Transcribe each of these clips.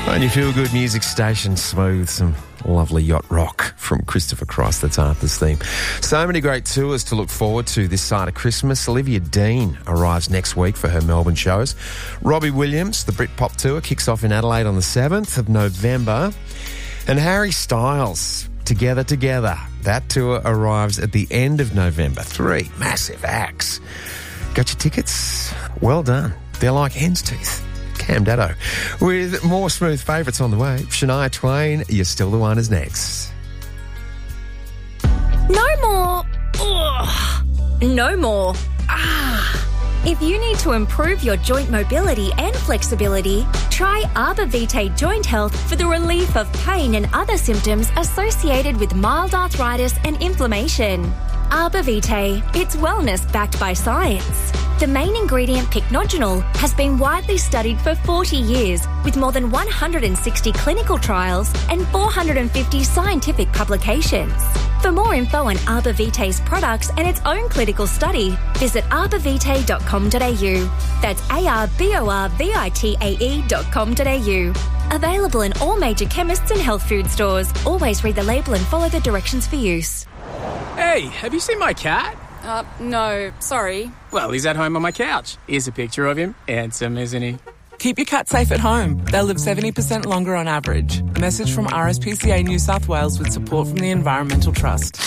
On your feel-good music station, Smooth, some lovely yacht rock from Christopher Cross. That's Arthur's theme. So many great tours to look forward to this side of Christmas. Olivia Dean arrives next week for her Melbourne shows. Robbie Williams, the Britpop tour, kicks off in Adelaide on the 7th of November. And Harry Styles, Together. That tour arrives at the end of November. 3 massive acts. Got your tickets? Well done. They're like hen's teeth. Cam Daddo. With more Smooth favourites on the way, Shania Twain, You're Still the One is next. No more. Ugh. No more. If you need to improve your joint mobility and flexibility, try Arbor Vitae Joint Health for the relief of pain and other symptoms associated with mild arthritis and inflammation. Arbor Vitae, it's wellness backed by science. The main ingredient, pycnogenol, has been widely studied for 40 years with more than 160 clinical trials and 450 scientific publications. For more info on Arbor Vitae's products and its own clinical study, visit arborvitae.com.au. That's arborvitae.com.au. Available in all major chemists and health food stores. Always read the label and follow the directions for use. Hey, have you seen my cat? No, sorry. Well, he's at home on my couch. Here's a picture of him. Handsome, isn't he? Keep your cat safe at home. They'll live 70% longer on average. A message from RSPCA New South Wales with support from the Environmental Trust.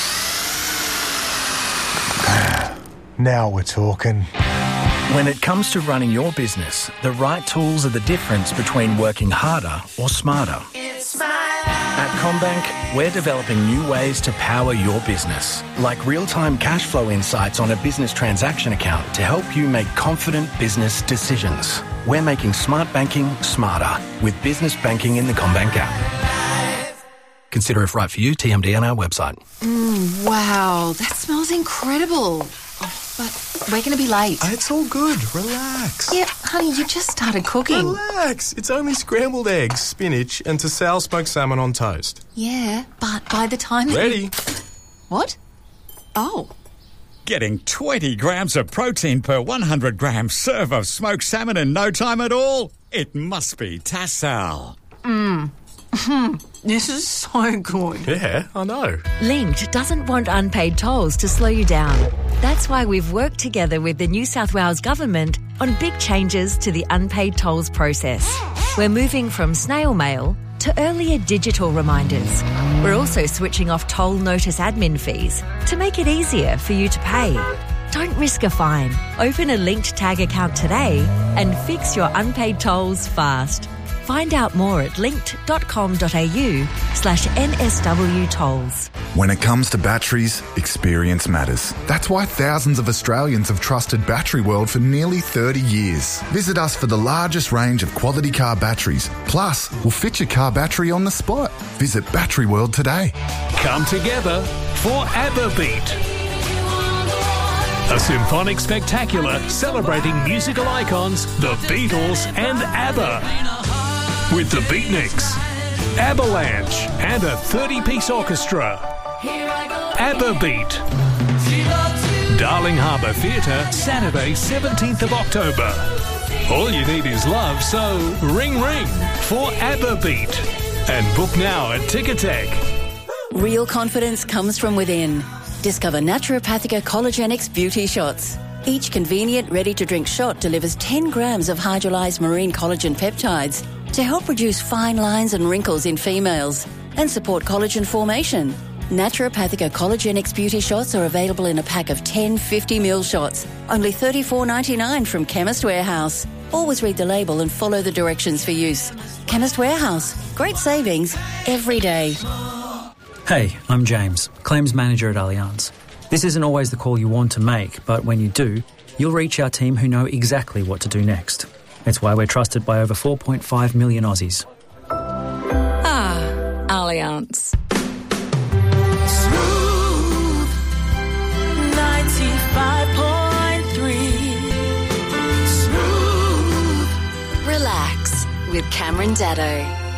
Now we're talking. When it comes to running your business, the right tools are the difference between working harder or smarter. At CommBank, we're developing new ways to power your business, like real-time cash flow insights on a business transaction account to help you make confident business decisions. We're making smart banking smarter with business banking in the CommBank app. Consider if right for you, TMD on our website. Wow, that smells incredible. But we're going to be late. It's all good. Relax. Yeah, honey, you just started cooking. Relax. It's only scrambled eggs, spinach, and Tassal smoked salmon on toast. Yeah, but by the time... Ready. What? Oh. Getting 20 grams of protein per 100 gram serve of smoked salmon in no time at all? It must be Tassal. This is so good. Yeah, I know. Linked doesn't want unpaid tolls to slow you down. That's why we've worked together with the New South Wales Government on big changes to the unpaid tolls process. We're moving from snail mail to earlier digital reminders. We're also switching off toll notice admin fees to make it easier for you to pay. Don't risk a fine. Open a Linked Tag account today and fix your unpaid tolls fast. Find out more at linked.com.au/NSW tolls. When it comes to batteries, experience matters. That's why thousands of Australians have trusted Battery World for nearly 30 years. Visit us for the largest range of quality car batteries. Plus, we'll fit your car battery on the spot. Visit Battery World today. Come together for ABBA-Beat, a symphonic spectacular celebrating musical icons, the Beatles and ABBA. With the Beatniks, Avalanche, and a 30-piece orchestra. ABBA-Beat. Darling Harbour Theatre, Saturday, 17th of October. All you need is love, so ring for ABBA-Beat. And book now at Ticketek. Real confidence comes from within. Discover Naturopathica Collagenix Beauty Shots. Each convenient, ready-to-drink shot delivers 10 grams of hydrolyzed marine collagen peptides to help reduce fine lines and wrinkles in females and support collagen formation. Naturopathica Collagenix Beauty Shots are available in a pack of 10 50ml shots, only $34.99 from Chemist Warehouse. Always read the label and follow the directions for use. Chemist Warehouse. Great savings every day. Hey, I'm James, Claims Manager at Allianz. This isn't always the call you want to make, but when you do, you'll reach our team who know exactly what to do next. It's why we're trusted by over 4.5 million Aussies. Allianz. Smooth 95.3. Smooth. Relax with Cameron Daddo.